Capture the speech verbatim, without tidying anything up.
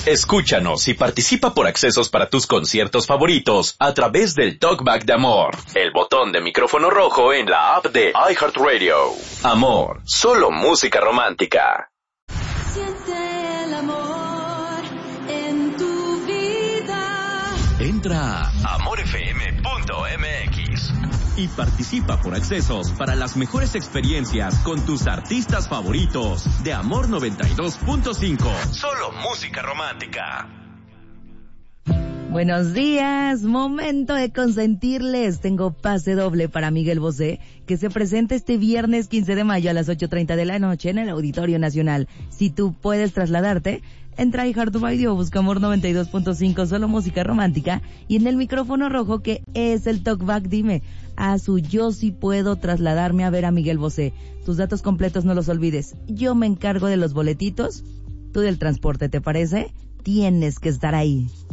Escúchanos y participa por accesos para tus conciertos favoritos a través del Talkback de Amor, el botón de micrófono rojo en la app de iHeartRadio. Amor, solo música romántica. Siente el amor en tu vida. Entra a amor f m punto m x y participa por accesos para las mejores experiencias con tus artistas favoritos de Amor noventa y dos punto cinco. Solo música romántica. Buenos días, momento de consentirles. Tengo pase doble para Miguel Bosé, que se presenta este viernes quince de mayo a las ocho treinta de la noche en el Auditorio Nacional. Si tú puedes trasladarte, entra a iHeartRadio, busca Amor noventa y dos punto cinco, solo música romántica, y en el micrófono rojo, que es el Talkback, dime a su yo sí puedo trasladarme a ver a Miguel Bosé. Tus datos completos no los olvides. Yo me encargo de los boletitos, tú del transporte, ¿te parece? Tienes que estar ahí.